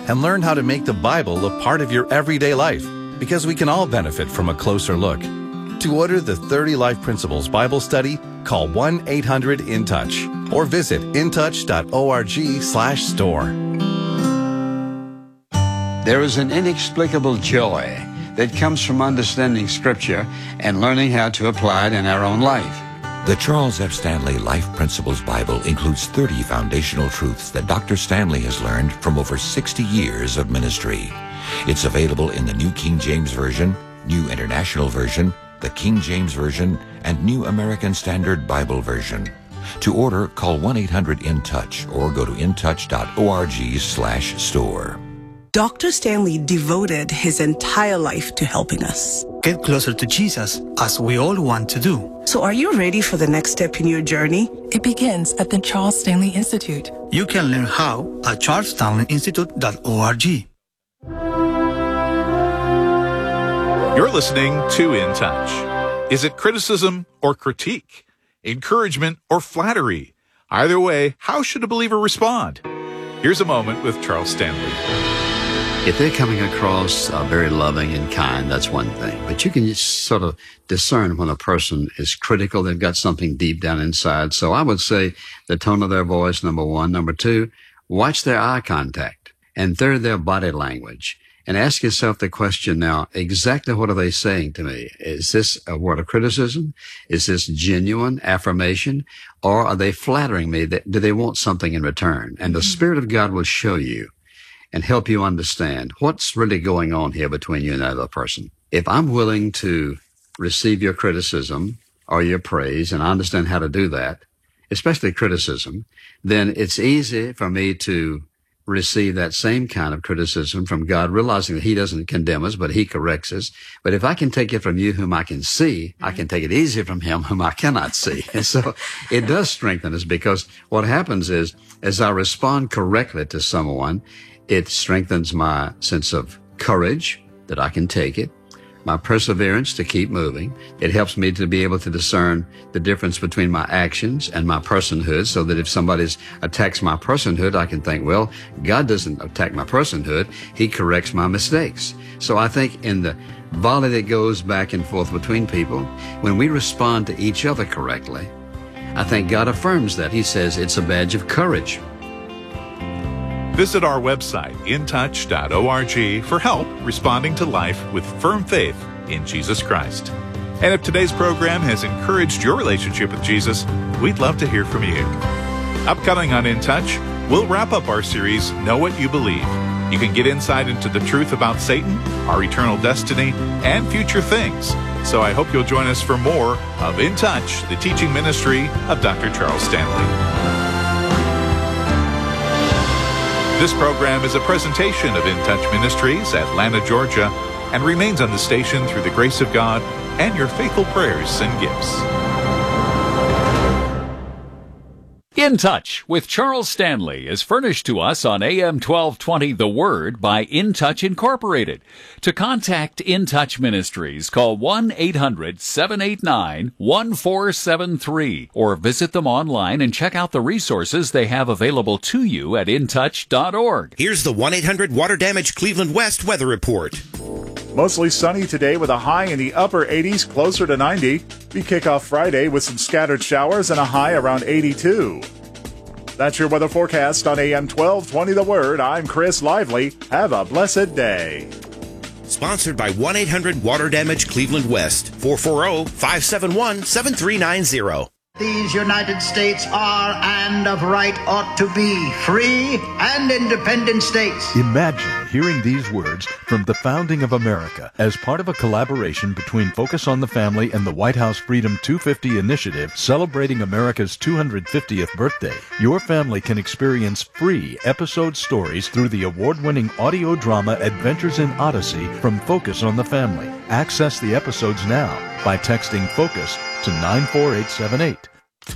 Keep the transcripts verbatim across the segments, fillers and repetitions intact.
and learn how to make the Bible a part of your everyday life, because we can all benefit from a closer look. To order the thirty Life Principles Bible Study, call one eight hundred in touch or visit intouch.org slash store. There is an inexplicable joy that comes from understanding Scripture and learning how to apply it in our own life. The Charles F. Stanley Life Principles Bible includes thirty foundational truths that Doctor Stanley has learned from over sixty years of ministry. It's available in the New King James Version, New International Version, the King James Version, and New American Standard Bible Version. To order, call one eight hundred in touch or go to intouch.org slash store. Doctor Stanley devoted his entire life to helping us get closer to Jesus, as we all want to do. So are you ready for the next step in your journey? It begins at the Charles Stanley Institute. You can learn how at charles stanley institute dot org. You're listening to In Touch. Is it criticism or critique? Encouragement or flattery? Either way, how should a believer respond? Here's a moment with Charles Stanley. If they're coming across uh, very loving and kind, that's one thing. But you can just sort of discern when a person is critical, they've got something deep down inside. So I would say the tone of their voice, number one. Number two, watch their eye contact. And third, their body language. And ask yourself the question now, exactly what are they saying to me? Is this a word of criticism? Is this genuine affirmation? Or are they flattering me? Do they want something in return? And the Spirit of God will show you and help you understand what's really going on here between you and that other person. If I'm willing to receive your criticism or your praise, and I understand how to do that, especially criticism, then it's easy for me to receive that same kind of criticism from God, realizing that He doesn't condemn us, but He corrects us. But if I can take it from you whom I can see, I can take it easier from Him whom I cannot see. And so it does strengthen us, because what happens is, as I respond correctly to someone, it strengthens my sense of courage that I can take it, my perseverance to keep moving. It helps me to be able to discern the difference between my actions and my personhood, so that if somebody attacks my personhood, I can think, well, God doesn't attack my personhood. He corrects my mistakes. So I think in the volley that goes back and forth between people, when we respond to each other correctly, I think God affirms that. He says it's a badge of courage. Visit our website, intouch dot org, for help responding to life with firm faith in Jesus Christ. And if today's program has encouraged your relationship with Jesus, we'd love to hear from you. Upcoming on In Touch, we'll wrap up our series, Know What You Believe. You can get insight into the truth about Satan, our eternal destiny, and future things. So I hope you'll join us for more of In Touch, the teaching ministry of Doctor Charles Stanley. This program is a presentation of In Touch Ministries, Atlanta, Georgia, and remains on the station through the grace of God and your faithful prayers and gifts. In Touch with Charles Stanley is furnished to us on A M twelve twenty The Word by In Touch Incorporated. To contact In Touch Ministries, call one eight hundred seven eight nine one four seven three or visit them online and check out the resources they have available to you at in touch dot org. Here's the one eight hundred Water Damage Cleveland West weather report. Mostly sunny today with a high in the upper eighties, closer to ninety. We kick off Friday with some scattered showers and a high around eighty-two. That's your weather forecast on A M twelve twenty The Word. I'm Chris Lively. Have a blessed day. Sponsored by one eight hundred Water Damage Cleveland West. four four zero, five seven one, seven three nine zero. These United States are and of right ought to be free and independent states. Imagine hearing these words from the founding of America as part of a collaboration between Focus on the Family and the White House Freedom two fifty initiative celebrating America's two hundred fiftieth birthday. Your family can experience free episode stories through the award-winning audio drama Adventures in Odyssey from Focus on the Family. Access the episodes now by texting FOCUS to nine four eight seven eight.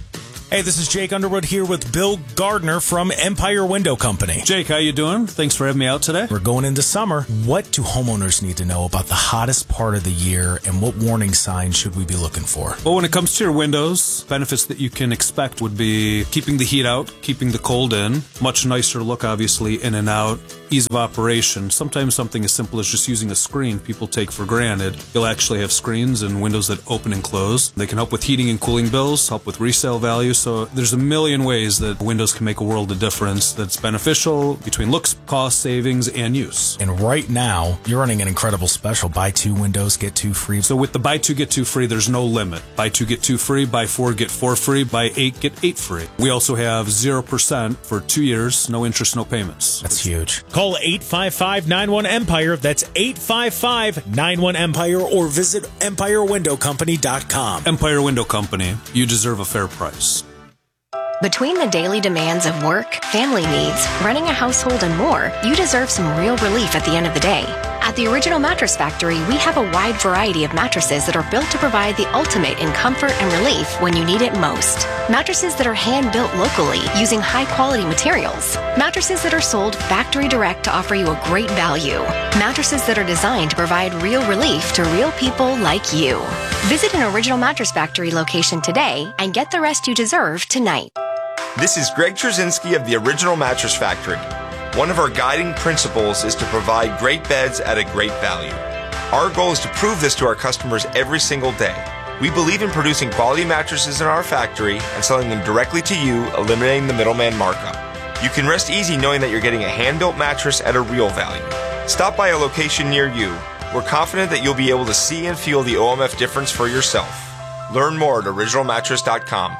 Hey, this is Jake Underwood here with Bill Gardner from Empire Window Company. Jake, how you doing? Thanks for having me out today. We're going into summer. What do homeowners need to know about the hottest part of the year, and what warning signs should we be looking for? Well, when it comes to your windows, benefits that you can expect would be keeping the heat out, keeping the cold in, much nicer look, obviously, in and out, ease of operation. Sometimes something as simple as just using a screen people take for granted. You'll actually have screens and windows that open and close. They can help with heating and cooling bills, help with resale value. So there's a million ways that windows can make a world of difference that's beneficial between looks, cost, savings, and use. And right now, you're running an incredible special. Buy two windows, get two free. So with the buy two, get two free, there's no limit. Buy two, get two free. Buy four, get four free. Buy eight, get eight free. We also have zero percent for two years, no interest, no payments. That's huge. Call eight five five, nine one, EMPIRE. That's eight five five, nine one, EMPIRE, or visit empire window company dot com. Empire Window Company. You deserve a fair price. Between the daily demands of work, family needs, running a household, and more, you deserve some real relief at the end of the day. At the Original Mattress Factory, we have a wide variety of mattresses that are built to provide the ultimate in comfort and relief when you need it most. Mattresses that are hand-built locally using high-quality materials. Mattresses that are sold factory direct to offer you a great value. Mattresses that are designed to provide real relief to real people like you. Visit an Original Mattress Factory location today and get the rest you deserve tonight. This is Greg Trzynski of the Original Mattress Factory. One of our guiding principles is to provide great beds at a great value. Our goal is to prove this to our customers every single day. We believe in producing quality mattresses in our factory and selling them directly to you, eliminating the middleman markup. You can rest easy knowing that you're getting a hand-built mattress at a real value. Stop by a location near you. We're confident that you'll be able to see and feel the O M F difference for yourself. Learn more at original mattress dot com.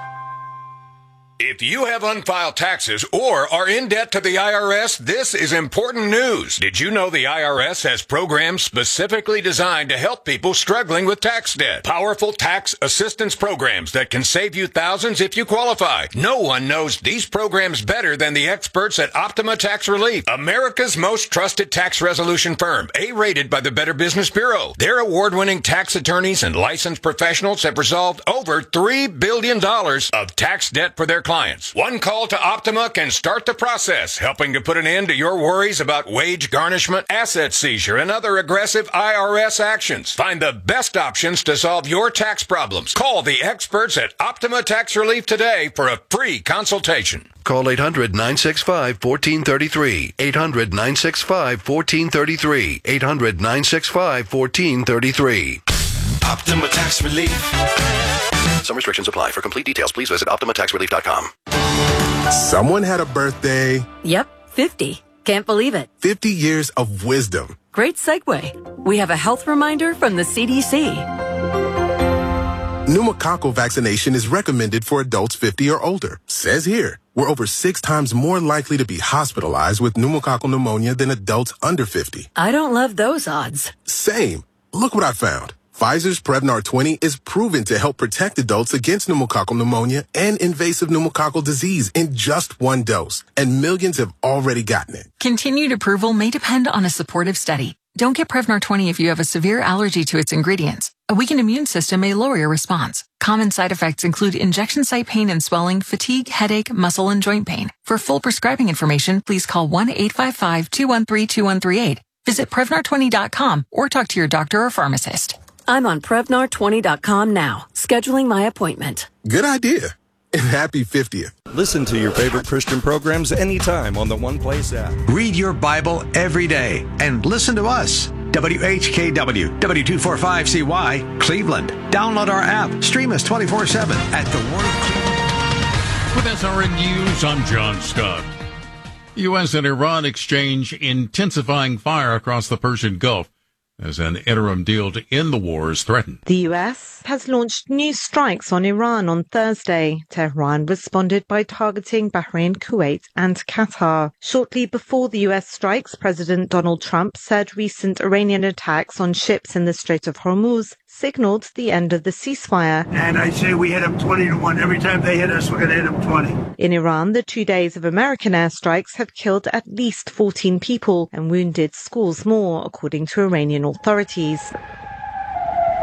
If you have unfiled taxes or are in debt to the I R S, this is important news. Did you know the I R S has programs specifically designed to help people struggling with tax debt? Powerful tax assistance programs that can save you thousands if you qualify. No one knows these programs better than the experts at Optima Tax Relief, America's most trusted tax resolution firm, A-rated by the Better Business Bureau. Their award-winning tax attorneys and licensed professionals have resolved over three billion dollars of tax debt for their clients. One call to Optima can start the process, helping to put an end to your worries about wage garnishment, asset seizure, and other aggressive I R S actions. Find the best options to solve your tax problems. Call the experts at Optima Tax Relief today for a free consultation. Call eight hundred, nine six five, one four three three. eight hundred, nine six five, one four three three. eight hundred, nine six five, one four three three. Optima Tax Relief. Some restrictions apply. For complete details, please visit optima tax relief dot com. Someone had a birthday. Yep, fifty. Can't believe it. fifty years of wisdom. Great segue. We have a health reminder from the C D C. Pneumococcal vaccination is recommended for adults fifty or older. Says here, we're over six times more likely to be hospitalized with pneumococcal pneumonia than adults under fifty. I don't love those odds. Same. Look what I found. Pfizer's Prevnar twenty is proven to help protect adults against pneumococcal pneumonia and invasive pneumococcal disease in just one dose, and millions have already gotten it. Continued approval may depend on a supportive study. Don't get Prevnar twenty if you have a severe allergy to its ingredients. A weakened immune system may lower your response. Common side effects include injection site pain and swelling, fatigue, headache, muscle, and joint pain. For full prescribing information, please call one eight five five, two one three, two one three eight. Visit Prevnar twenty dot com or talk to your doctor or pharmacist. I'm on Prevnar twenty dot com now, scheduling my appointment. Good idea. And happy fiftieth. Listen to your favorite Christian programs anytime on the One Place app. Read your Bible every day and listen to us. W H K W, W two forty-five C Y, Cleveland. Download our app. Stream us twenty-four seven at the Word. With S R N News, I'm John Scott. U S and Iran exchange intensifying fire across the Persian Gulf as an interim deal to end the war is threatened. The U S has launched new strikes on Iran on Thursday. Tehran responded by targeting Bahrain, Kuwait and Qatar. Shortly before the U S strikes, President Donald Trump said recent Iranian attacks on ships in the Strait of Hormuz signaled the end of the ceasefire. And I say we hit them twenty to one. Every time they hit us, we're going to hit them twenty. In Iran, the two days of American airstrikes have killed at least fourteen people and wounded scores more, according to Iranian authorities.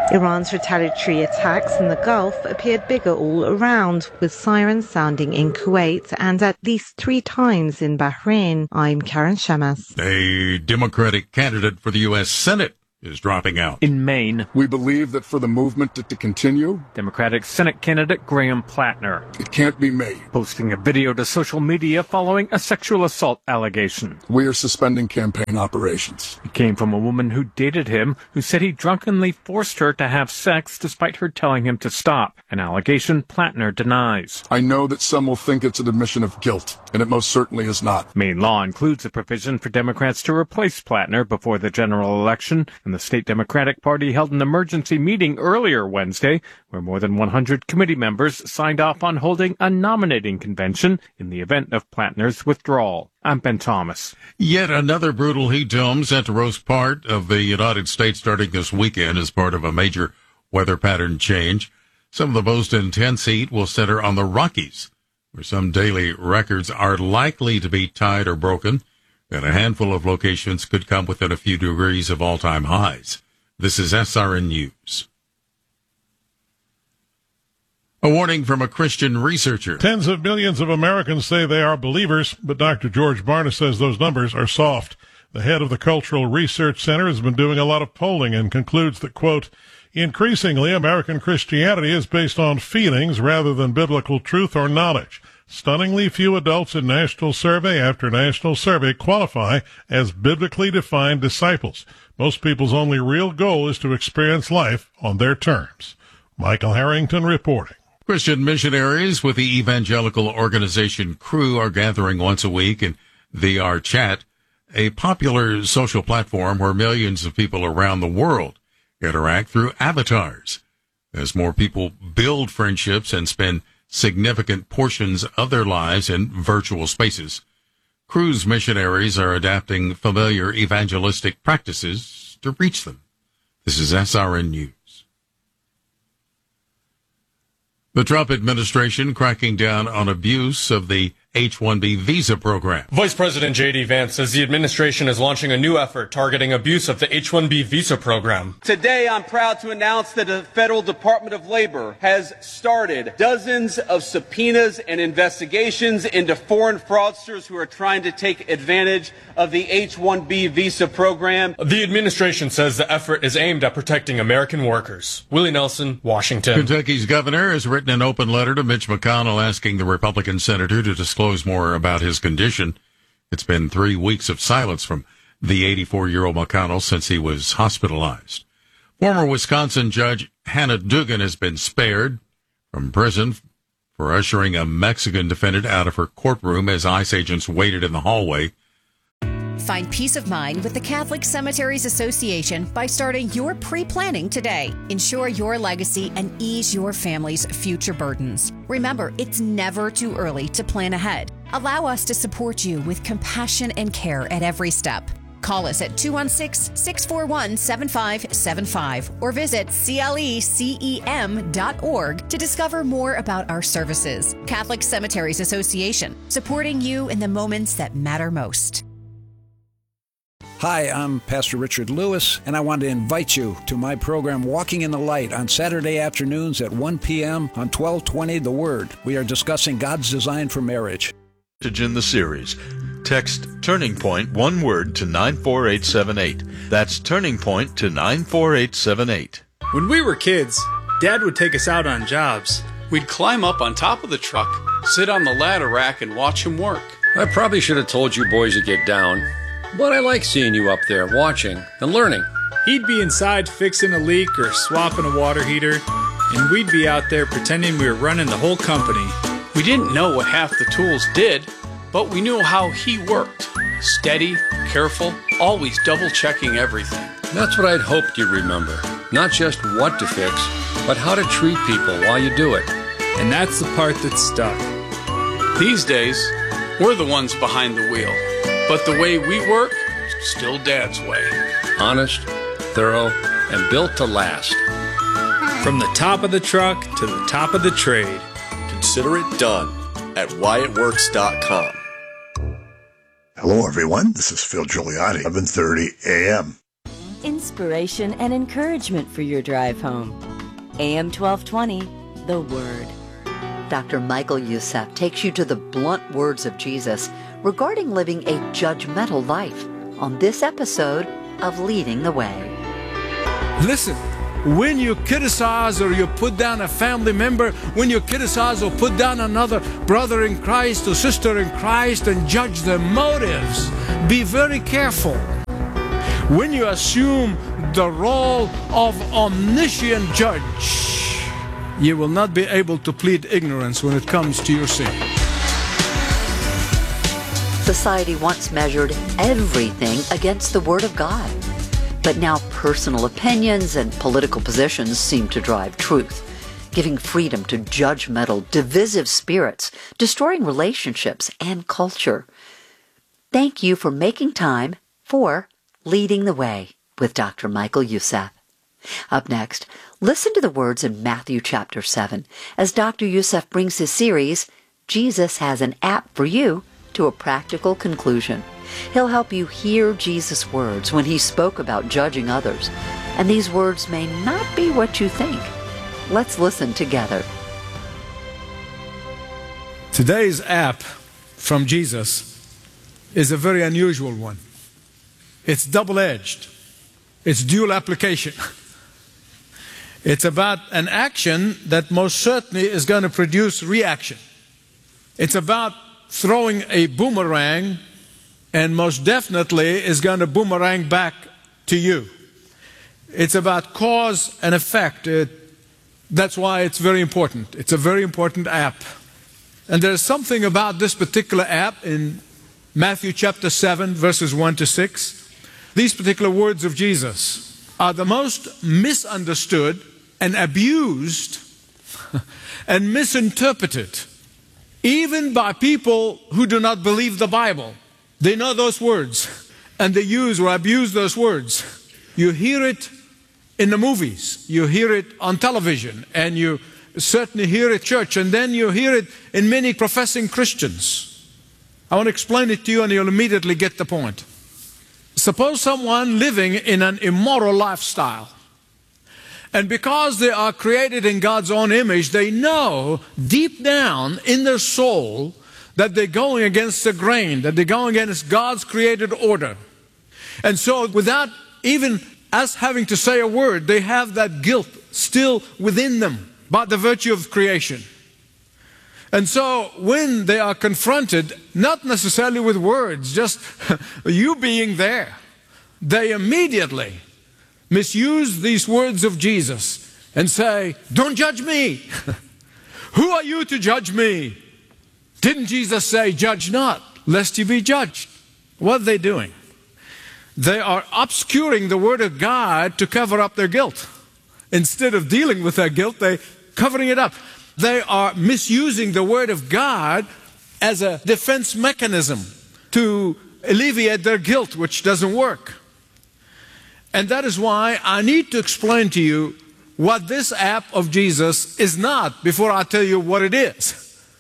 Iran's retaliatory attacks in the Gulf appeared bigger all around, with sirens sounding in Kuwait and at least three times in Bahrain. I'm Karen Shamas. A Democratic candidate for the U S Senate is dropping out. In Maine, we believe that for the movement to, to continue, Democratic Senate candidate Graham Plattner, it can't be made. Posting a video to social media following a sexual assault allegation. We are suspending campaign operations. It came from a woman who dated him, who said he drunkenly forced her to have sex despite her telling him to stop, an allegation Plattner denies. I know that some will think it's an admission of guilt, and it most certainly is not. Maine law includes a provision for Democrats to replace Plattner before the general election, and the state Democratic Party held an emergency meeting earlier Wednesday where more than one hundred committee members signed off on holding a nominating convention in the event of Plattner's withdrawal. I'm Ben Thomas. Yet another brutal heat dome set to roast part of the United States starting this weekend as part of a major weather pattern change. Some of the most intense heat will center on the Rockies, where some daily records are likely to be tied or broken, and a handful of locations could come within a few degrees of all-time highs. This is S R N News. A warning from a Christian researcher. Tens of millions of Americans say they are believers, but Doctor George Barna says those numbers are soft. The head of the Cultural Research Center has been doing a lot of polling and concludes that, quote, increasingly American Christianity is based on feelings rather than biblical truth or knowledge. Stunningly few adults in national survey after national survey qualify as biblically defined disciples. Most people's only real goal is to experience life on their terms. Michael Harrington reporting. Christian missionaries with the evangelical organization Cru are gathering once a week in V R Chat, a popular social platform where millions of people around the world interact through avatars. As more people build friendships and spend significant portions of their lives in virtual spaces, Cru's missionaries are adapting familiar evangelistic practices to reach them. This is S R N News. The Trump administration cracking down on abuse of the H one B visa program. Vice President J D Vance says the administration is launching a new effort targeting abuse of the H one B visa program. Today, I'm proud to announce that the Federal Department of Labor has started dozens of subpoenas and investigations into foreign fraudsters who are trying to take advantage of the H one B visa program. The administration says the effort is aimed at protecting American workers. Willie Nelson, Washington. Kentucky's governor has written an open letter to Mitch McConnell asking the Republican senator to disclose more about his condition. It's been three weeks of silence from the eighty-four-year-old McConnell since he was hospitalized. Former Wisconsin Judge Hannah Dugan has been spared from prison for ushering a Mexican defendant out of her courtroom as ICE agents waited in the hallway. Find peace of mind with the Catholic Cemeteries Association by starting your pre-planning today. Ensure your legacy and ease your family's future burdens. Remember, it's never too early to plan ahead. Allow us to support you with compassion and care at every step. Call us at two one six, six four one, seven five seven five or visit C L E C E M dot org to discover more about our services. Catholic Cemeteries Association, supporting you in the moments that matter most. Hi, I'm Pastor Richard Lewis, and I want to invite you to my program Walking in the Light on Saturday afternoons at one p.m. on twelve twenty The Word. We are discussing God's design for marriage. In the series, text Turning Point, one word, to nine four eight seven eight. That's Turning Point to nine four eight seven eight. When we were kids, Dad would take us out on jobs. We'd climb up on top of the truck, sit on the ladder rack, and watch him work. I probably should have told you boys to get down. But I like seeing you up there watching and learning. He'd be inside fixing a leak or swapping a water heater, and we'd be out there pretending we were running the whole company. We didn't know what half the tools did, but we knew how he worked. Steady, careful, always double-checking everything. That's what I'd hoped you'd remember. Not just what to fix, but how to treat people while you do it. And that's the part that stuck. These days, we're the ones behind the wheel. But the way we work, still Dad's way. Honest, thorough, and built to last. From the top of the truck to the top of the trade. Consider it done at Wyatt Works dot com. Hello, everyone. This is Phil Giuliani, eleven thirty a.m. inspiration and encouragement for your drive home. A M twelve twenty, The Word. Doctor Michael Youssef takes you to the blunt words of Jesus regarding living a judgmental life on this episode of Leading the Way. Listen, when you criticize or you put down a family member, when you criticize or put down another brother in Christ or sister in Christ and judge their motives, be very careful. When you assume the role of omniscient judge, you will not be able to plead ignorance when it comes to your sin. Society once measured everything against the Word of God. But now personal opinions and political positions seem to drive truth, giving freedom to judgmental, divisive spirits, destroying relationships and culture. Thank you for making time for Leading the Way with Doctor Michael Youssef. Up next, listen to the words in Matthew chapter seven as Doctor Youssef brings his series, Jesus Has an App for You, to a practical conclusion. He'll help you hear Jesus' words when he spoke about judging others, and these words may not be what you think. Let's listen together. Today's app from Jesus is a very unusual one. It's double-edged. It's dual application. It's about an action that most certainly is going to produce reaction. It's about throwing a boomerang, and most definitely is going to boomerang back to you. It's about cause and effect. It, that's why it's very important. It's a very important app. And there's something about this particular app in Matthew chapter seven, verses one to six. These particular words of Jesus are the most misunderstood and abused and misinterpreted, even by people who do not believe the Bible. They know those words, and they use or abuse those words. You hear it in the movies, you hear it on television, and you certainly hear it at church, and then you hear it in many professing Christians. I want to explain it to you, and you'll immediately get the point. Suppose someone living in an immoral lifestyle, and because they are created in God's own image, they know deep down in their soul that they're going against the grain, that they're going against God's created order. And so without even us having to say a word, they have that guilt still within them by the virtue of creation. And so when they are confronted, not necessarily with words, just you being there, they immediately misuse these words of Jesus and say, "Don't judge me. Who are you to judge me? Didn't Jesus say, 'Judge not, lest you be judged'?" What are they doing? They are obscuring the Word of God to cover up their guilt. Instead of dealing with their guilt, they're covering it up. They are misusing the Word of God as a defense mechanism to alleviate their guilt, which doesn't work. And that is why I need to explain to you what this app of Jesus is not before I tell you what it is.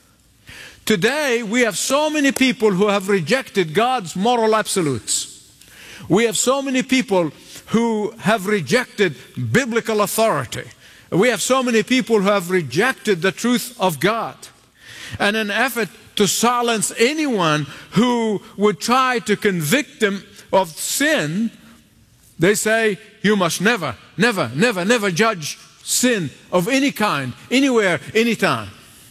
Today, we have so many people who have rejected God's moral absolutes. We have so many people who have rejected biblical authority. We have so many people who have rejected the truth of God. And in an effort to silence anyone who would try to convict them of sin, they say, "You must never, never, never, never judge sin of any kind, anywhere, anytime."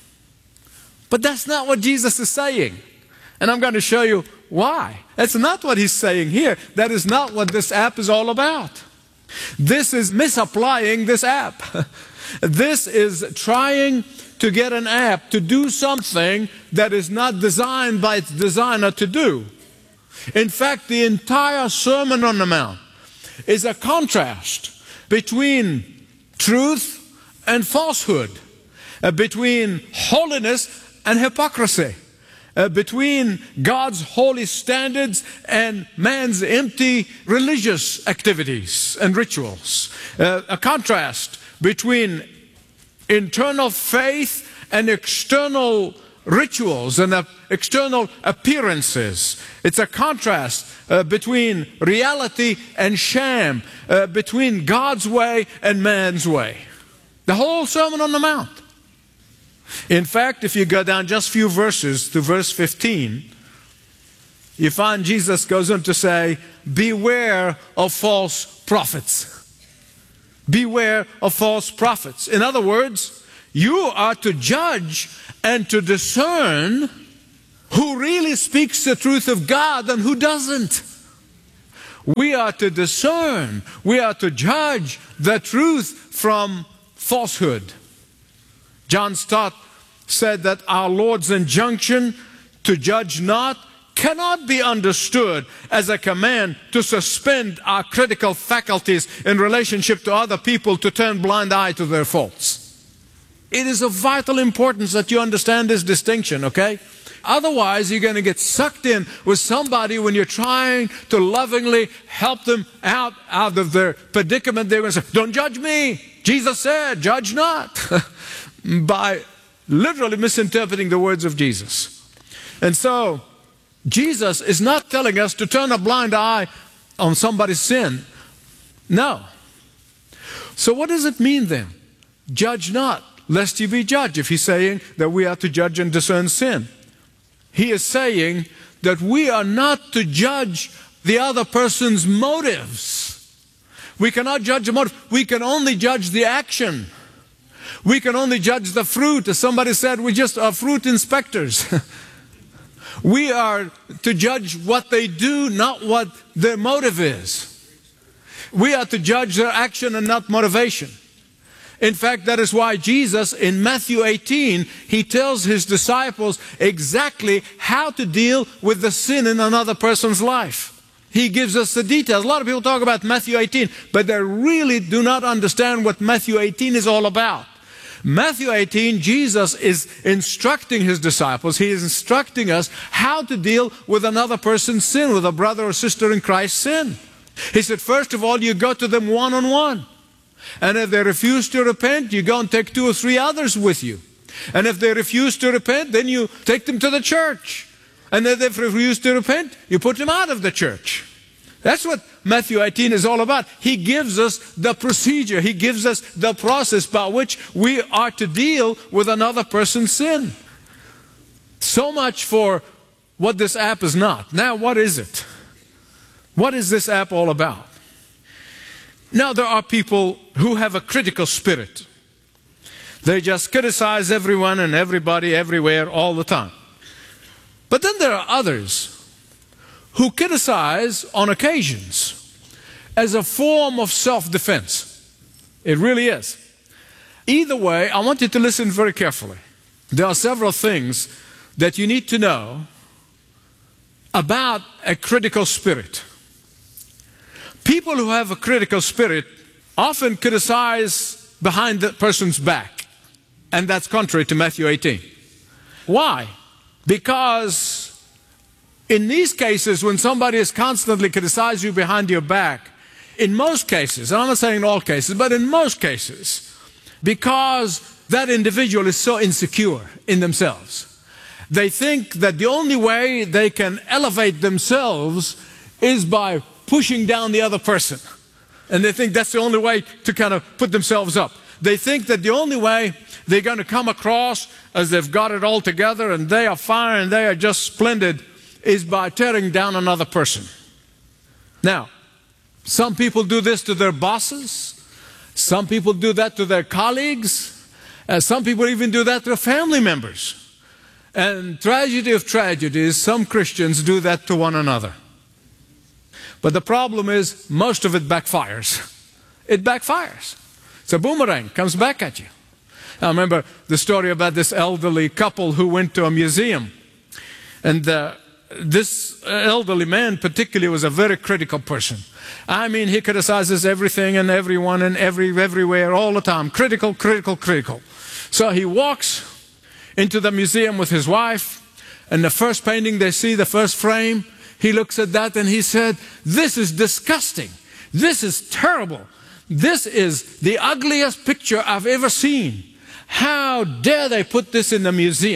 But that's not what Jesus is saying. And I'm going to show you why. That's not what he's saying here. That is not what this app is all about. This is misapplying this app. This is trying to get an app to do something that is not designed by its designer to do. In fact, the entire Sermon on the Mount is a contrast between truth and falsehood, uh, between holiness and hypocrisy, uh, between God's holy standards and man's empty religious activities and rituals, uh, a contrast between internal faith and external rituals and uh, external appearances. It's a contrast uh, between reality and sham, uh, between God's way and man's way. The whole Sermon on the Mount. In fact, if you go down just a few verses to verse fifteen, you find Jesus goes on to say, beware of false prophets. Beware of false prophets. In other words, you are to judge and to discern who really speaks the truth of God and who doesn't. We are to discern, we are to judge the truth from falsehood. John Stott said that our Lord's injunction to judge not cannot be understood as a command to suspend our critical faculties in relationship to other people, to turn blind eye to their faults. It is of vital importance that you understand this distinction, okay? Otherwise, you're going to get sucked in with somebody when you're trying to lovingly help them out, out of their predicament. They're going to say, don't judge me. Jesus said, judge not. By literally misinterpreting the words of Jesus. And so, Jesus is not telling us to turn a blind eye on somebody's sin. No. So what does it mean then? Judge not, lest you be judged. If he's saying that we are to judge and discern sin, he is saying that we are not to judge the other person's motives. We cannot judge the motive. We can only judge the action. We can only judge the fruit. As somebody said, we just are fruit inspectors. We are to judge what they do, not what their motive is. We are to judge their action and not motivation. In fact, that is why Jesus in Matthew eighteen, he tells his disciples exactly how to deal with the sin in another person's life. He gives us the details. A lot of people talk about Matthew eighteen, but they really do not understand what Matthew eighteen is all about. Matthew eighteen, Jesus is instructing his disciples, he is instructing us how to deal with another person's sin, with a brother or sister in Christ's sin. He said, first of all, you go to them one-on-one. And if they refuse to repent, you go and take two or three others with you. And if they refuse to repent, then you take them to the church. And if they refuse to repent, you put them out of the church. That's what Matthew eighteen is all about. He gives us the procedure. He gives us the process by which we are to deal with another person's sin. So much for what this app is not. Now, what is it? What is this app all about? Now, there are people who have a critical spirit. They just criticize everyone and everybody everywhere all the time. But then there are others who criticize on occasions as a form of self-defense. It really is. Either way, I want you to listen very carefully. There are several things that you need to know about a critical spirit. People who have a critical spirit often criticize behind the person's back, and that's contrary to Matthew eighteen. Why? Because in these cases, when somebody is constantly criticizing you behind your back, in most cases, and I'm not saying in all cases, but in most cases, because that individual is so insecure in themselves, they think that the only way they can elevate themselves is by pushing down the other person. And they think that's the only way to kind of put themselves up. They think that the only way they're going to come across as they've got it all together and they are fine and they are just splendid is by tearing down another person. Now, some people do this to their bosses. Some people do that to their colleagues. Uh, some people even do that to their family members. And tragedy of tragedies, some Christians do that to one another. But the problem is, most of it backfires. It backfires. It's a boomerang, comes back at you. I remember the story about this elderly couple who went to a museum. And uh, this elderly man particularly was a very critical person. I mean, he criticizes everything and everyone and every, everywhere all the time. Critical, critical, critical. So he walks into the museum with his wife, and the first painting they see, the first frame, he looks at that and he said, "This is disgusting. This is terrible. This is the ugliest picture I've ever seen. How dare they put this in the museum?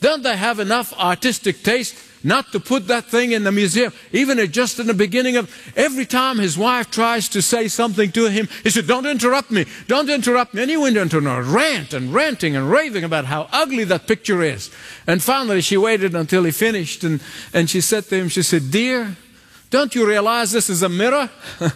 Don't they have enough artistic taste not to put that thing in the museum? Even at just in the beginning of, every time his wife tries to say something to him, he said, don't interrupt me, don't interrupt me. And he went into a rant and ranting and raving about how ugly that picture is. And finally she waited until he finished, and, and she said to him, she said, dear, don't you realize this is a mirror?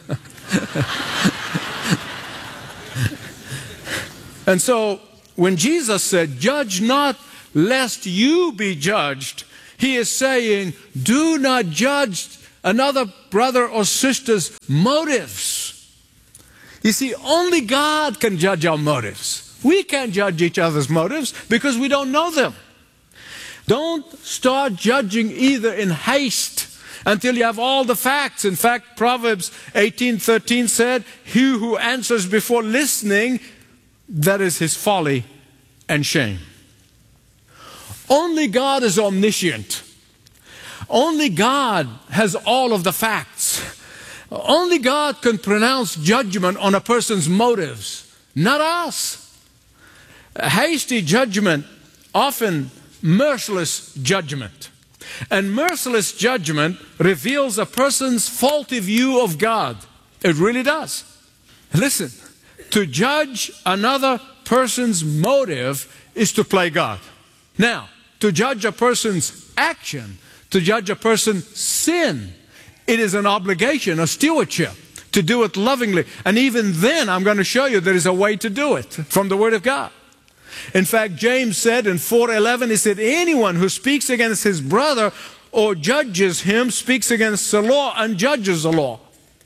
And so when Jesus said, judge not lest you be judged, he is saying, do not judge another brother or sister's motives. You see, only God can judge our motives. We can't judge each other's motives because we don't know them. Don't start judging either in haste until you have all the facts. In fact, Proverbs eighteen thirteen said, he who answers before listening, that is his folly and shame. Only God is omniscient. Only God has all of the facts. Only God can pronounce judgment on a person's motives, not us. Hasty judgment, often merciless judgment. And merciless judgment reveals a person's faulty view of God. It really does. Listen, to judge another person's motive is to play God. Now, to judge a person's action, to judge a person's sin, it is an obligation, a stewardship, to do it lovingly. And even then, I'm going to show you there is a way to do it from the Word of God. In fact, James said in four eleven, he said, anyone who speaks against his brother or judges him speaks against the law and judges the law.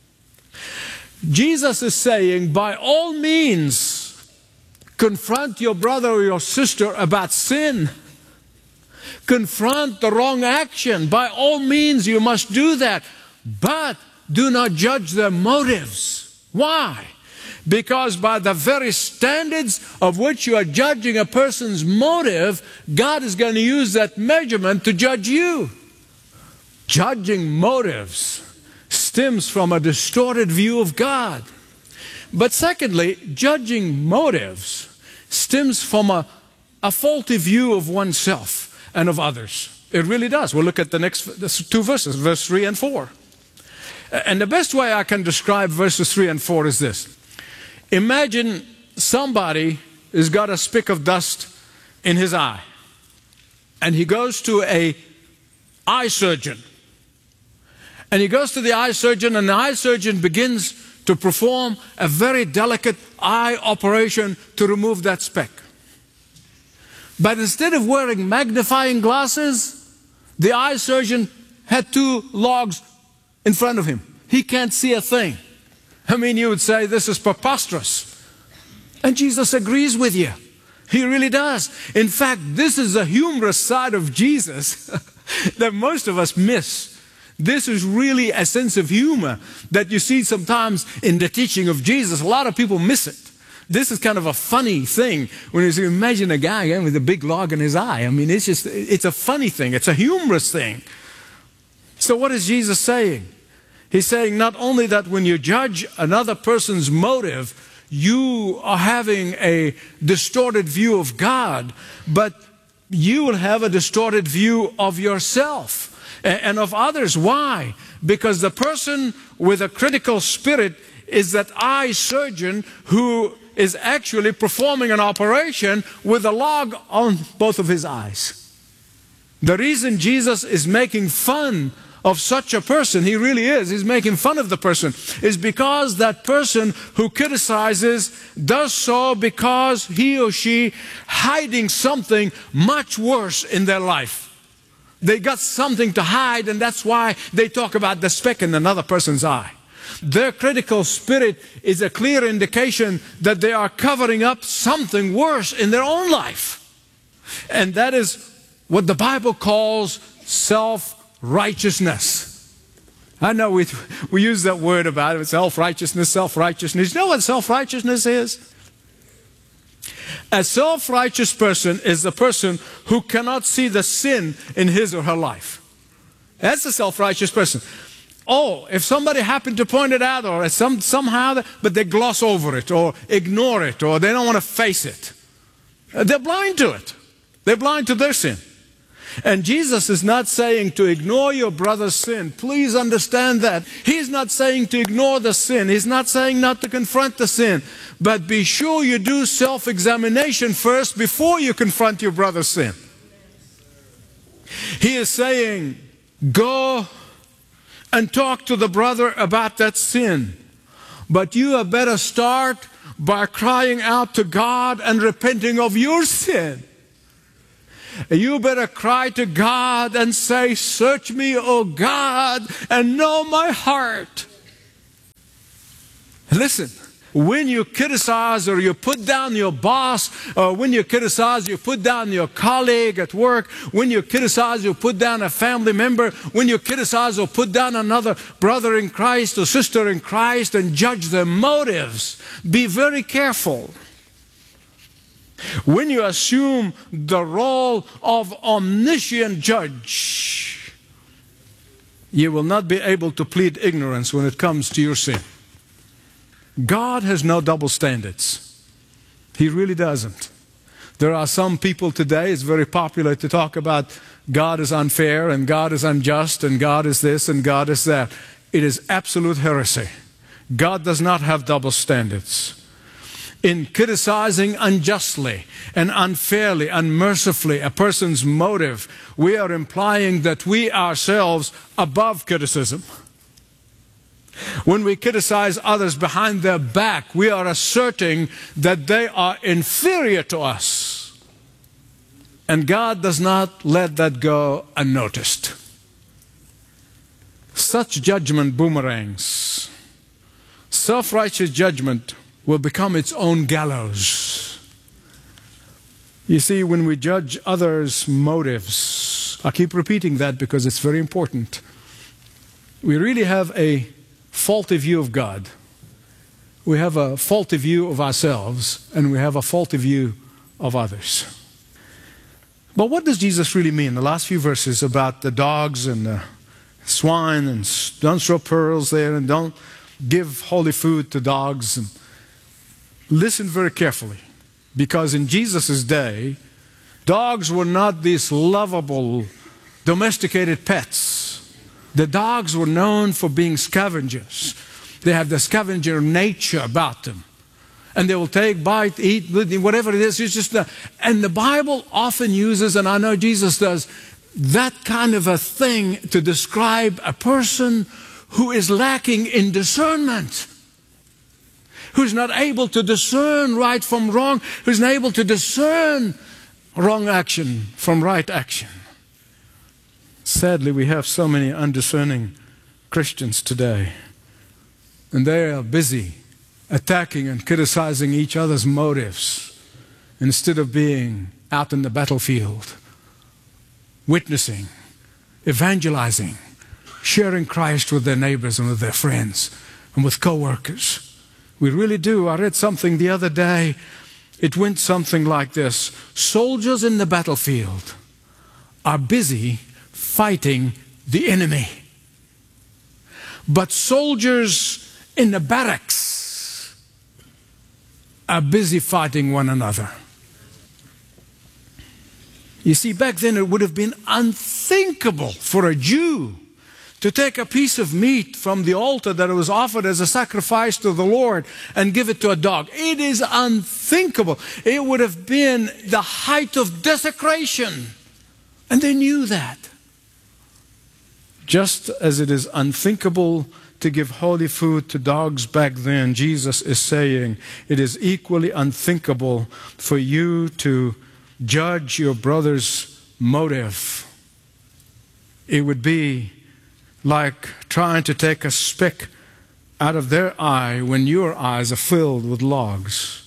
Jesus is saying, by all means, confront your brother or your sister about sin. Confront the wrong action. By all means, you must do that. But do not judge their motives. Why? Because by the very standards of which you are judging a person's motive, God is going to use that measurement to judge you. Judging motives stems from a distorted view of God. But secondly, judging motives stems from a, a faulty view of oneself and of others. It really does. We'll look at the next two verses, verse three and four. And the best way I can describe verses three and four is this. Imagine somebody has got a speck of dust in his eye, and he goes to a eye surgeon. And he goes to the eye surgeon, and the eye surgeon begins to perform a very delicate eye operation to remove that speck. But instead of wearing magnifying glasses, the eye surgeon had two logs in front of him. He can't see a thing. I mean, you would say this is preposterous. And Jesus agrees with you. He really does. In fact, this is a humorous side of Jesus that most of us miss. This is really a sense of humor that you see sometimes in the teaching of Jesus. A lot of people miss it. This is kind of a funny thing when you imagine a guy with a big log in his eye. I mean, it's just, it's a funny thing. It's a humorous thing. So what is Jesus saying? He's saying not only that when you judge another person's motive, you are having a distorted view of God, but you will have a distorted view of yourself and of others. Why? Because the person with a critical spirit is that eye surgeon who is actually performing an operation with a log on both of his eyes. The reason Jesus is making fun of such a person, he really is, he's making fun of the person, is because that person who criticizes does so because he or she hiding something much worse in their life. They got something to hide, and that's why they talk about the speck in another person's eye. Their critical spirit is a clear indication that they are covering up something worse in their own life. And that is what the Bible calls self-righteousness. I know we, we use that word about it, self-righteousness, self-righteousness. You know what self-righteousness is? A self-righteous person is the person who cannot see the sin in his or her life. That's a self-righteous person. Oh, if somebody happened to point it out or some, somehow, but they gloss over it or ignore it or they don't want to face it. They're blind to it. They're blind to their sin. And Jesus is not saying to ignore your brother's sin. Please understand that. He's not saying to ignore the sin. He's not saying not to confront the sin. But be sure you do self-examination first before you confront your brother's sin. He is saying, go and talk to the brother about that sin. But you had better start by crying out to God and repenting of your sin. You better cry to God and say, search me, O God, and know my heart. Listen, when you criticize or you put down your boss, or when you criticize, you put down your colleague at work, when you criticize, you put down a family member, when you criticize or put down another brother in Christ or sister in Christ and judge their motives, be very careful. When you assume the role of omniscient judge, you will not be able to plead ignorance when it comes to your sin. God has no double standards. He really doesn't. There are some people today, it's very popular to talk about God is unfair and God is unjust and God is this and God is that. It is absolute heresy. God does not have double standards. In criticizing unjustly and unfairly, unmercifully a person's motive, we are implying that we ourselves above criticism. When we criticize others behind their back, we are asserting that they are inferior to us. And God does not let that go unnoticed. Such judgment boomerangs. Self-righteous judgment will become its own gallows. You see, when we judge others' motives, I keep repeating that because it's very important, we really have a faulty view of God. We have a faulty view of ourselves, and we have a faulty view of others. But what does Jesus really mean? The last few verses about the dogs and the swine, and don't throw pearls there, and don't give holy food to dogs. And listen very carefully, because in Jesus' day, dogs were not these lovable, domesticated pets. The dogs were known for being scavengers. They have the scavenger nature about them. And they will take, bite, eat, whatever it is. It's just the, and the Bible often uses, and I know Jesus does, that kind of a thing to describe a person who is lacking in discernment, who's not able to discern right from wrong, who's not able to discern wrong action from right action. Sadly, we have so many undiscerning Christians today, and they are busy attacking and criticizing each other's motives instead of being out in the battlefield, witnessing, evangelizing, sharing Christ with their neighbors and with their friends and with co-workers. We really do. I read something the other day. It went something like this. Soldiers in the battlefield are busy fighting the enemy, but soldiers in the barracks are busy fighting one another. You see, back then it would have been unthinkable for a Jew to take a piece of meat from the altar that was offered as a sacrifice to the Lord and give it to a dog. It is unthinkable. It would have been the height of desecration. And they knew that. Just as it is unthinkable to give holy food to dogs back then, Jesus is saying it is equally unthinkable for you to judge your brother's motive. It would be like trying to take a speck out of their eye when your eyes are filled with logs.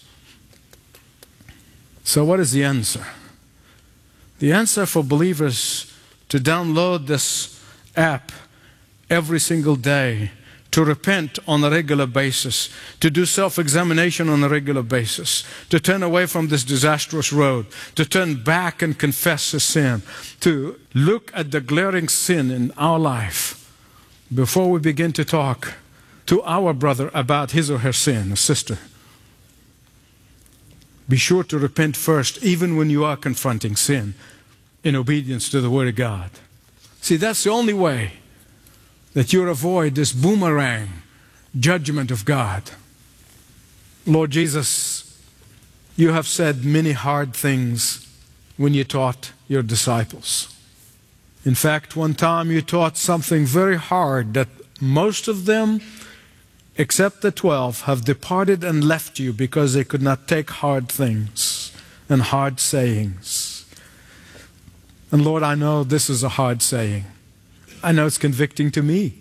So what is the answer? The answer for believers to download this app every single day, to repent on a regular basis, to do self-examination on a regular basis, to turn away from this disastrous road, to turn back and confess a sin, to look at the glaring sin in our life before we begin to talk to our brother about his or her sin, or sister. Be sure to repent first, even when you are confronting sin. in obedience to the Word of God. See, that's the only way that you'll avoid this boomerang judgment of God. Lord Jesus, you have said many hard things when you taught your disciples. In fact, one time you taught something very hard that most of them, except the twelve, have departed and left you because they could not take hard things and hard sayings. And Lord, I know this is a hard saying. I know it's convicting to me.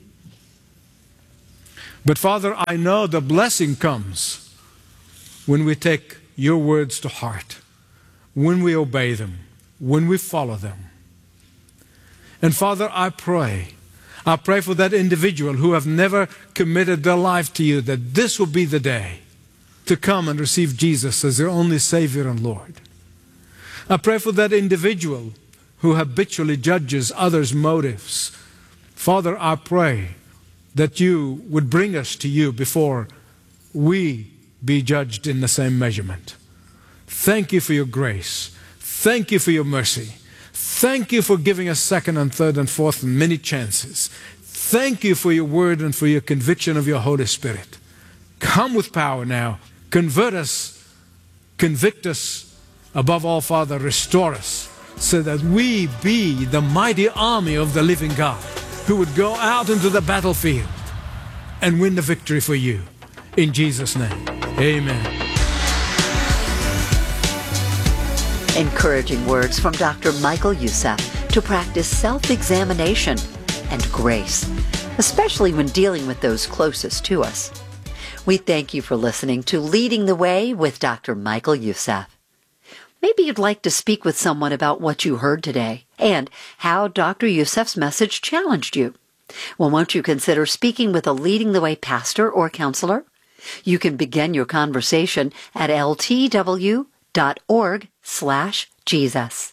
But Father, I know the blessing comes when we take your words to heart, when we obey them, when we follow them. And Father, I pray, I pray for that individual who have never committed their life to you, that this will be the day to come and receive Jesus as their only Savior and Lord. I pray for that individual who habitually judges others' motives. Father, I pray that you would bring us to you before we be judged in the same measurement. Thank you for your grace. Thank you for your mercy. Thank you for giving us second and third and fourth and many chances. Thank you for your word and for your conviction of your Holy Spirit. Come with power now. Convert us. Convict us. Above all, Father, restore us so that we be the mighty army of the living God who would go out into the battlefield and win the victory for you. In Jesus' name, amen. Encouraging words from Doctor Michael Youssef to practice self-examination and grace, especially when dealing with those closest to us. We thank you for listening to Leading the Way with Doctor Michael Youssef. Maybe you'd like to speak with someone about what you heard today and how Doctor Youssef's message challenged you. Well, won't you consider speaking with a Leading the Way pastor or counselor? You can begin your conversation at l t w dot org slash Jesus.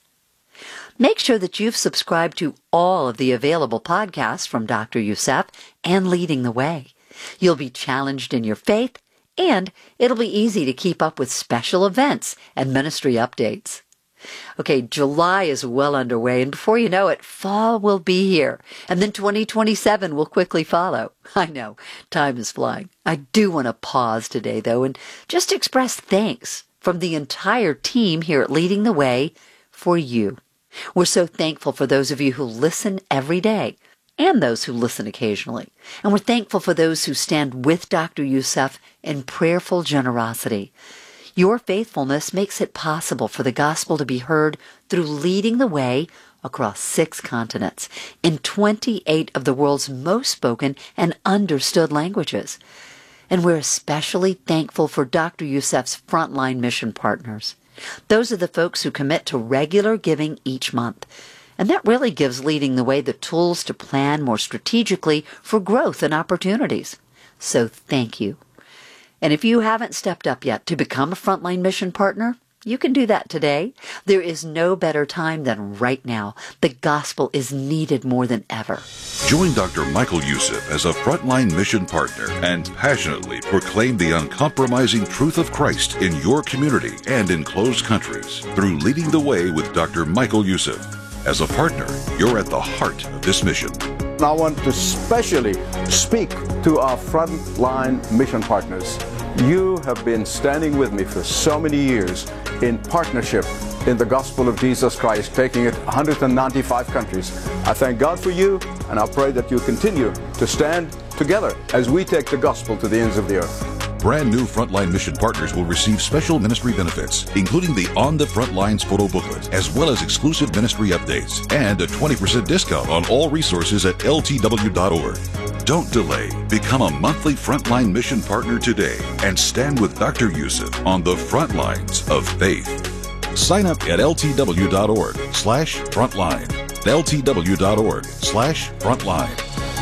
Make sure that you've subscribed to all of the available podcasts from Doctor Youssef and Leading the Way. You'll be challenged in your faith, and it'll be easy to keep up with special events and ministry updates. Okay, July is well underway, and before you know it, fall will be here, and then twenty twenty-seven will quickly follow. I know, time is flying. I do want to pause today, though, and just express thanks from the entire team here at Leading the Way for you. We're so thankful for those of you who listen every day and those who listen occasionally. And we're thankful for those who stand with Doctor Youssef in prayerful generosity. Your faithfulness makes it possible for the gospel to be heard through Leading the Way across six continents in twenty-eight of the world's most spoken and understood languages. And we're especially thankful for Doctor Youssef's frontline mission partners. Those are the folks who commit to regular giving each month. And that really gives Leading the Way the tools to plan more strategically for growth and opportunities. So thank you. And if you haven't stepped up yet to become a frontline mission partner, you can do that today. There is no better time than right now. The gospel is needed more than ever. Join Doctor Michael Youssef as a frontline mission partner and passionately proclaim the uncompromising truth of Christ in your community and in closed countries through Leading the Way with Doctor Michael Youssef. As a partner, you're at the heart of this mission. I want to specially speak to our frontline mission partners. You have been standing with me for so many years in partnership in the gospel of Jesus Christ, taking it one hundred ninety-five countries. I thank God for you, and I pray that you continue to stand together as we take the gospel to the ends of the earth. Brand new Frontline Mission partners will receive special ministry benefits, including the On the Front Lines photo booklet, as well as exclusive ministry updates, and a twenty percent discount on all resources at L T W dot org. Don't delay. Become a monthly Frontline Mission partner today and stand with Doctor Youssef on the front lines of faith. Sign up at L T W dot org slash frontline. L T W dot org slash frontline.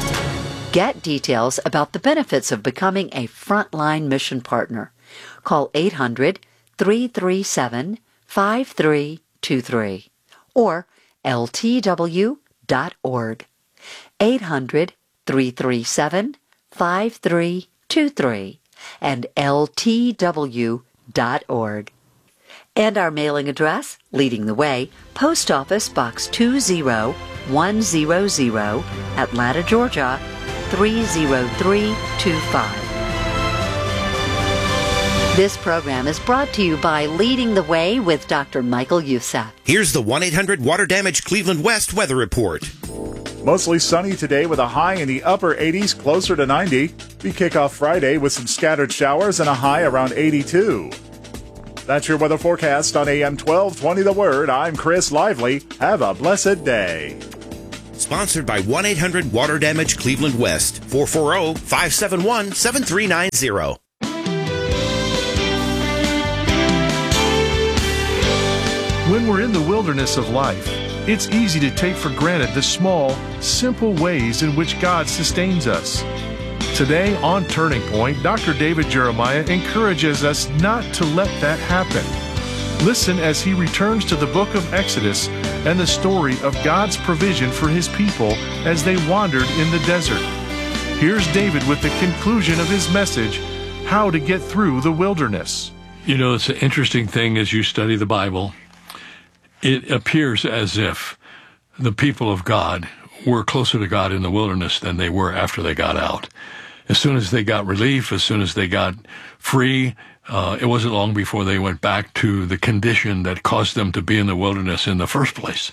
Get details about the benefits of becoming a Frontline Mission Partner. Call eight hundred, three three seven, five three two three or L T W dot org. eight hundred, three three seven, five three two three and L T W dot org. And our mailing address, Leading the Way, Post Office Box two zero one zero zero, Atlanta, Georgia, three zero three two five. This program is brought to you by Leading the Way with Doctor Michael Youssef. Here's the one eight hundred Water Damage Cleveland West weather report. Mostly sunny today with a high in the upper eighties, closer to ninety. We kick off Friday with some scattered showers and a high around eighty-two. That's your weather forecast on A M twelve twenty The Word. I'm Chris Lively. Have a blessed day. Sponsored by one eight hundred Water Damage Cleveland West. four four zero, five seven one, seven three nine zero. When we're in the wilderness of life, it's easy to take for granted the small, simple ways in which God sustains us. Today on Turning Point, Doctor David Jeremiah encourages us not to let that happen. Listen as he returns to the book of Exodus and the story of God's provision for his people as they wandered in the desert. Here's David with the conclusion of his message, How to Get Through the Wilderness. You know, it's an interesting thing as you study the Bible. It appears as if the people of God were closer to God in the wilderness than they were after they got out. As soon as they got relief, as soon as they got free, uh, it wasn't long before they went back to the condition that caused them to be in the wilderness in the first place.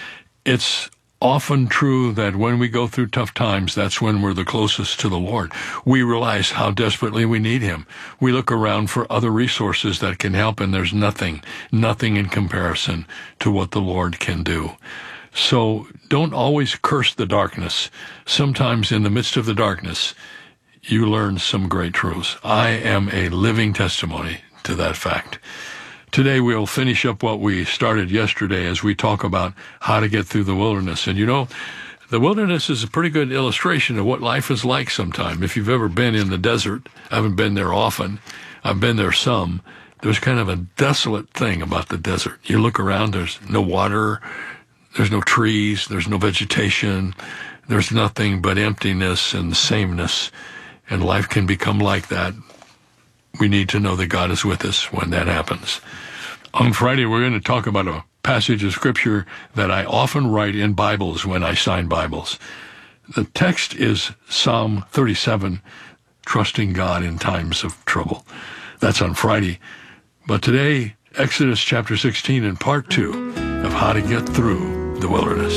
It's often true that when we go through tough times, that's when we're the closest to the Lord. We realize how desperately we need Him. We look around for other resources that can help, and there's nothing, nothing in comparison to what the Lord can do. So don't always curse the darkness. Sometimes in the midst of the darkness, you learn some great truths. I am a living testimony to that fact. Today we'll finish up what we started yesterday as we talk about how to get through the wilderness. And you know, the wilderness is a pretty good illustration of what life is like sometime. If you've ever been in the desert, I haven't been there often, I've been there some, there's kind of a desolate thing about the desert. You look around, there's no water, there's no trees, there's no vegetation, there's nothing but emptiness and sameness. And life can become like that. We need to know that God is with us when that happens. On Friday, we're going to talk about a passage of Scripture that I often write in Bibles when I sign Bibles. The text is Psalm thirty-seven, trusting God in times of trouble. That's on Friday. But today, Exodus chapter sixteen and part two of how to get through the wilderness.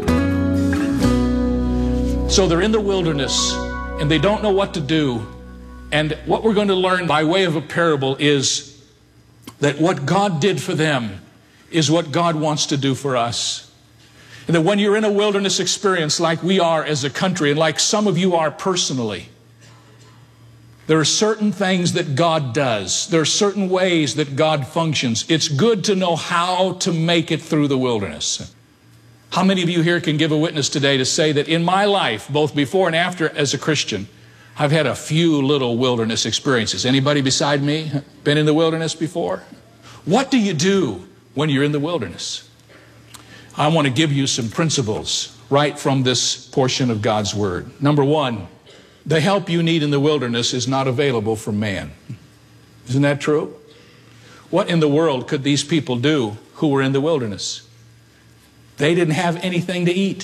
So they're in the wilderness, and they don't know what to do. And what we're going to learn by way of a parable is that what God did for them is what God wants to do for us. And that when you're in a wilderness experience like we are as a country, and like some of you are personally, there are certain things that God does. There are certain ways that God functions. It's good to know how to make it through the wilderness. How many of you here can give a witness today to say that in my life, both before and after as a Christian, I've had a few little wilderness experiences? Anybody beside me been in the wilderness before? What do you do when you're in the wilderness? I want to give you some principles right from this portion of God's Word. Number one, the help you need in the wilderness is not available from man. Isn't that true? What in the world could these people do who were in the wilderness? They didn't have anything to eat.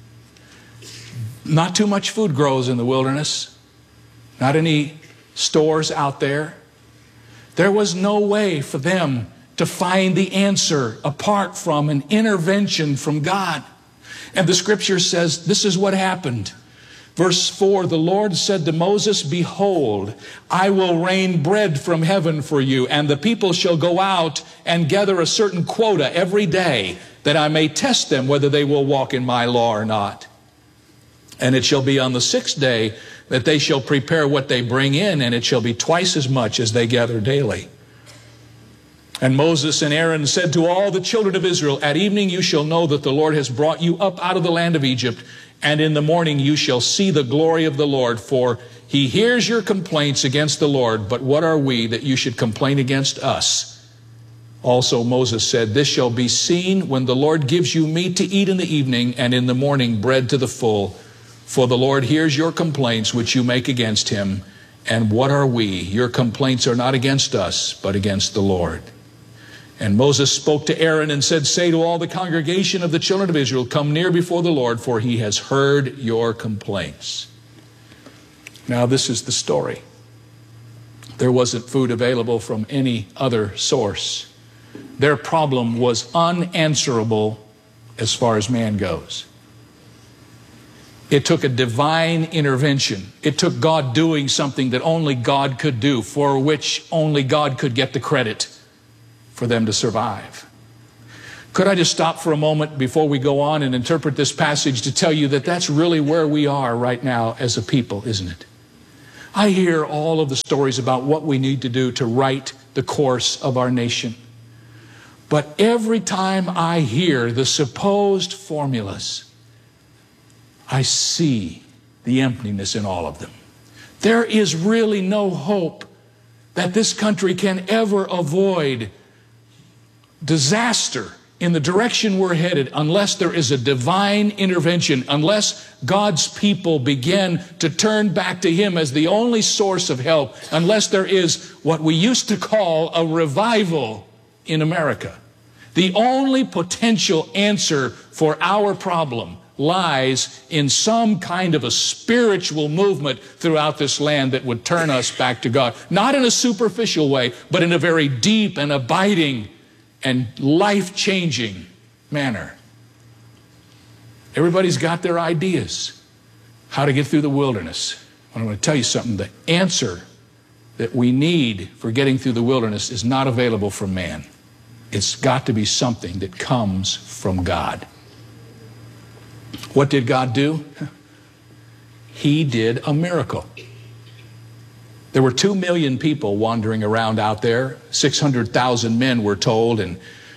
Not too much food grows in the wilderness. Not any stores out there. There was no way for them to find the answer apart from an intervention from God. And the scripture says this is what happened. Verse four, the Lord said to Moses, behold, I will rain bread from heaven for you, and the people shall go out and gather a certain quota every day, that I may test them whether they will walk in my law or not. And it shall be on the sixth day that they shall prepare what they bring in, and it shall be twice as much as they gather daily. And Moses and Aaron said to all the children of Israel, at evening you shall know that the Lord has brought you up out of the land of Egypt, and in the morning you shall see the glory of the Lord, for he hears your complaints against the Lord, but what are we that you should complain against us? Also Moses said, this shall be seen when the Lord gives you meat to eat in the evening, and in the morning bread to the full. For the Lord hears your complaints which you make against him. And what are we? Your complaints are not against us, but against the Lord. And Moses spoke to Aaron and said, say to all the congregation of the children of Israel, come near before the Lord, for he has heard your complaints. Now this is the story. There wasn't food available from any other source. Their problem was unanswerable as far as man goes. It took a divine intervention. It took God doing something that only God could do, for which only God could get the credit for them to survive. Could I just stop for a moment before we go on and interpret this passage to tell you that that's really where we are right now as a people, isn't it? I hear all of the stories about what we need to do to right the course of our nation. But every time I hear the supposed formulas, I see the emptiness in all of them. There is really no hope that this country can ever avoid disaster in the direction we're headed unless there is a divine intervention, unless God's people begin to turn back to Him as the only source of help, unless there is what we used to call a revival in America. The only potential answer for our problem lies in some kind of a spiritual movement throughout this land that would turn us back to God. Not in a superficial way, but in a very deep and abiding and life-changing manner. Everybody's got their ideas how to get through the wilderness. I'm going to tell you something. The answer that we need for getting through the wilderness is not available from man. It's got to be something that comes from God. What did God do? He did a miracle. There were two million people wandering around out there. six hundred thousand men were told in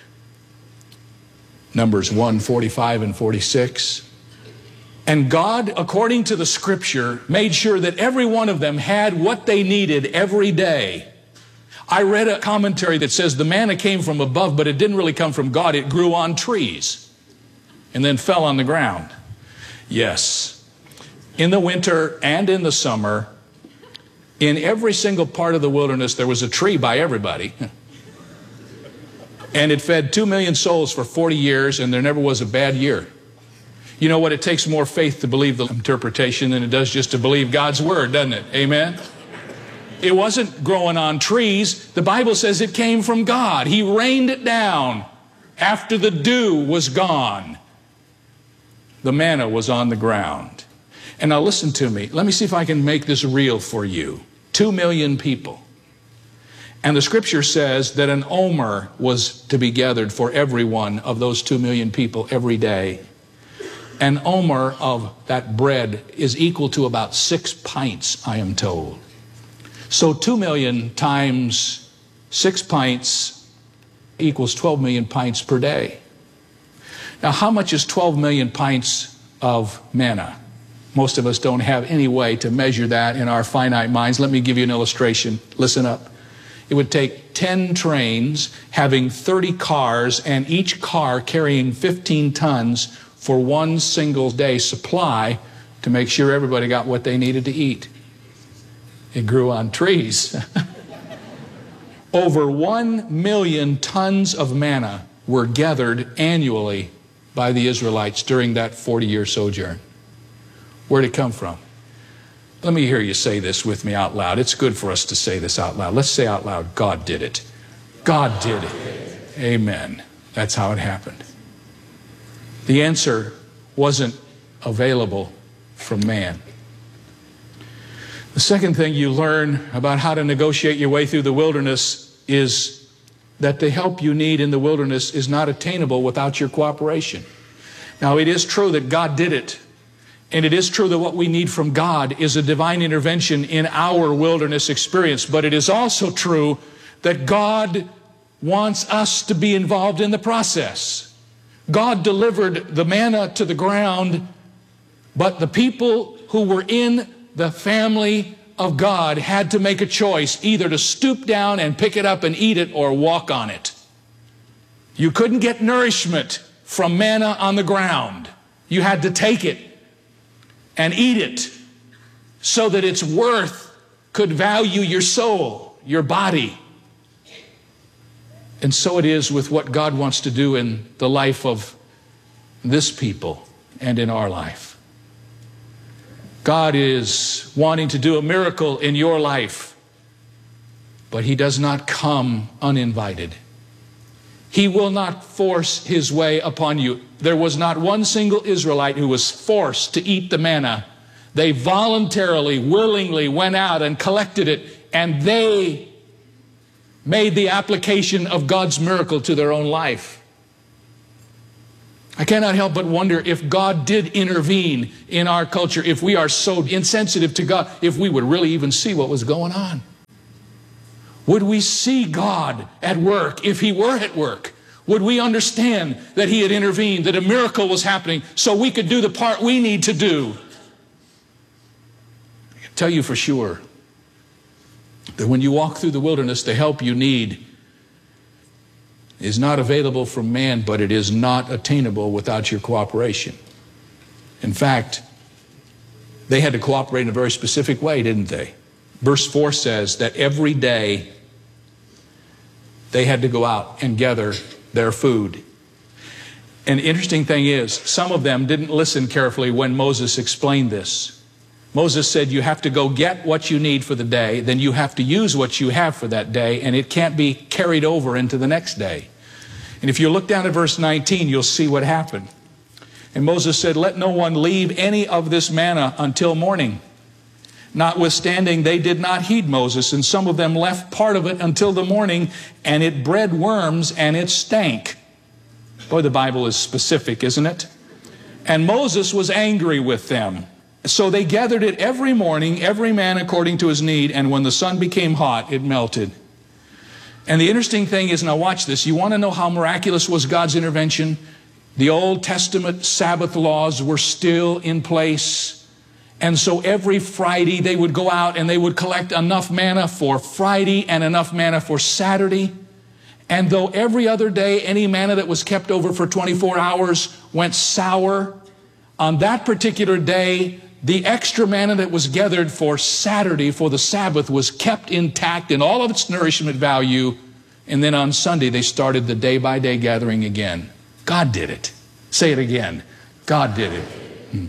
Numbers one, forty-five and forty-six. And God, according to the scripture, made sure that every one of them had what they needed every day. I read a commentary that says the manna came from above, but it didn't really come from God. It grew on trees and then fell on the ground. Yes, in the winter and in the summer, in every single part of the wilderness, there was a tree by everybody. And it fed two million souls for forty years, and there never was a bad year. You know what? It takes more faith to believe the interpretation than it does just to believe God's word, doesn't it? Amen? It wasn't growing on trees. The Bible says it came from God. He rained it down after the dew was gone. The manna was on the ground. And now listen to me. Let me see if I can make this real for you. Two million people. And the scripture says that an omer was to be gathered for every one of those two million people every day. An omer of that bread is equal to about six pints, I am told. So two million times six pints equals twelve million pints per day. Now, how much is twelve million pints of manna? Most of us don't have any way to measure that in our finite minds. Let me give you an illustration. Listen up. It would take ten trains having thirty cars and each car carrying fifteen tons for one single day supply to make sure everybody got what they needed to eat. It grew on trees. Over one million tons of manna were gathered annually by the Israelites during that forty-year sojourn. Where'd it come from? Let me hear you say this with me out loud. It's good for us to say this out loud. Let's say out loud, God did it. God did it. Amen. That's how it happened. The answer wasn't available from man. The second thing you learn about how to negotiate your way through the wilderness is that the help you need in the wilderness is not attainable without your cooperation. Now, it is true that God did it. And it is true that what we need from God is a divine intervention in our wilderness experience. But it is also true that God wants us to be involved in the process. God delivered the manna to the ground, but the people who were in the family of God had to make a choice, either to stoop down and pick it up and eat it or walk on it. You couldn't get nourishment from manna on the ground. You had to take it and eat it so that its worth could value your soul, your body. And so it is with what God wants to do in the life of this people and in our life. God is wanting to do a miracle in your life, but He does not come uninvited. He will not force His way upon you. There was not one single Israelite who was forced to eat the manna. They voluntarily, willingly went out and collected it, and they made the application of God's miracle to their own life. I cannot help but wonder if God did intervene in our culture, if we are so insensitive to God, if we would really even see what was going on. Would we see God at work if He were at work? Would we understand that He had intervened, that a miracle was happening, so we could do the part we need to do? I can tell you for sure that when you walk through the wilderness, the help you need is not available from man, but it is not attainable without your cooperation. In fact, they had to cooperate in a very specific way, didn't they? Verse four says that every day they had to go out and gather their food. And the interesting thing is, some of them didn't listen carefully when Moses explained this. Moses said you have to go get what you need for the day, then you have to use what you have for that day, and it can't be carried over into the next day. And if you look down at verse nineteen, you'll see what happened. And Moses said, let no one leave any of this manna until morning. Notwithstanding, they did not heed Moses, and some of them left part of it until the morning, and it bred worms and it stank. Boy, the Bible is specific, isn't it? And Moses was angry with them. So they gathered it every morning, every man according to his need, and when the sun became hot, it melted. And the interesting thing is, now watch this, you want to know how miraculous was God's intervention? The Old Testament Sabbath laws were still in place. And so every Friday they would go out and they would collect enough manna for Friday and enough manna for Saturday. And though every other day any manna that was kept over for twenty-four hours went sour, on that particular day, the extra manna that was gathered for Saturday, for the Sabbath, was kept intact in all of its nourishment value. And then on Sunday, they started the day-by-day gathering again. God did it. Say it again. God did it. Hmm.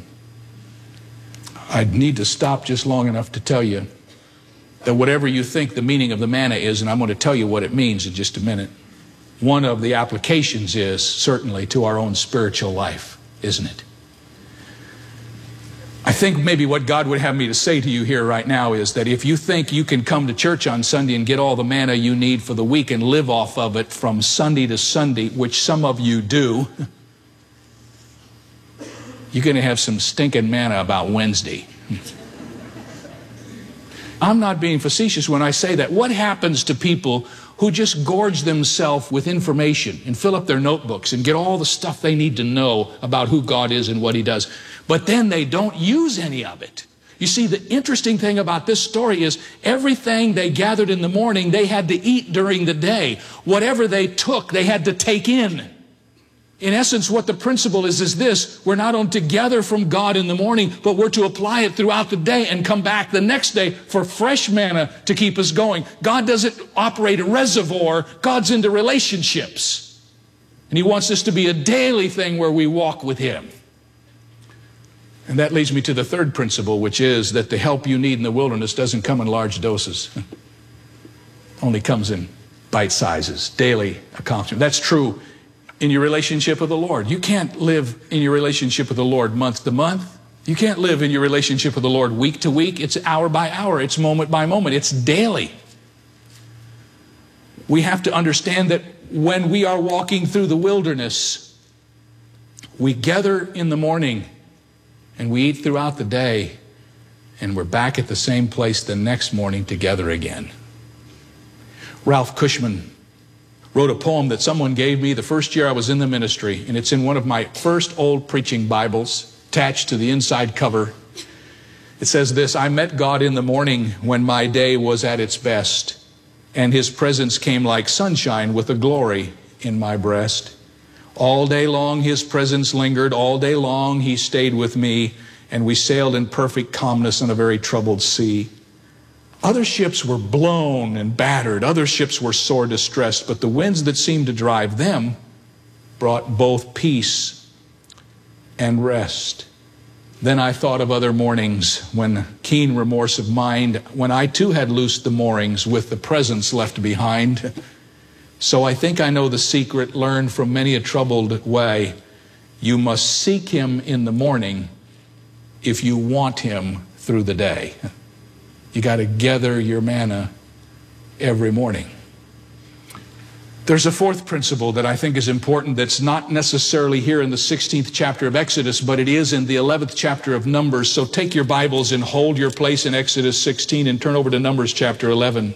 I need to stop just long enough to tell you that whatever you think the meaning of the manna is, and I'm going to tell you what it means in just a minute, one of the applications is certainly to our own spiritual life, isn't it? I think maybe what God would have me to say to you here right now is that if you think you can come to church on Sunday and get all the manna you need for the week and live off of it from Sunday to Sunday, which some of you do, you're going to have some stinking manna about Wednesday. I'm not being facetious when I say that. What happens to people who just gorge themselves with information and fill up their notebooks and get all the stuff they need to know about who God is and what He does, but then they don't use any of it? You see, the interesting thing about this story is everything they gathered in the morning, they had to eat during the day. Whatever they took, they had to take in. In essence, what the principle is, is this: we're not only to gather from God in the morning, but we're to apply it throughout the day and come back the next day for fresh manna to keep us going. God doesn't operate a reservoir. God's into relationships. And He wants this to be a daily thing where we walk with Him. And that leads me to the third principle, which is that the help you need in the wilderness doesn't come in large doses. Only comes in bite sizes, daily accomplishment. That's true in your relationship with the Lord. You can't live in your relationship with the Lord month to month. You can't live in your relationship with the Lord week to week. It's hour by hour. It's moment by moment. It's daily. We have to understand that when we are walking through the wilderness, we gather in the morning and we eat throughout the day, and we're back at the same place the next morning together again. Ralph Cushman wrote a poem that someone gave me the first year I was in the ministry, and it's in one of my first old preaching Bibles, attached to the inside cover. It says this: I met God in the morning when my day was at its best, and His presence came like sunshine with a glory in my breast. All day long His presence lingered, all day long He stayed with me, and we sailed in perfect calmness on a very troubled sea. Other ships were blown and battered. Other ships were sore distressed, but the winds that seemed to drive them brought both peace and rest. Then I thought of other mornings when keen remorse of mind, when I too had loosed the moorings with the presence left behind. So I think I know the secret learned from many a troubled way. You must seek him in the morning if you want him through the day. You got to gather your manna every morning. There's a fourth principle that I think is important that's not necessarily here in the sixteenth chapter of Exodus, but it is in the eleventh chapter of Numbers. So take your Bibles and hold your place in Exodus sixteen and turn over to Numbers chapter eleven.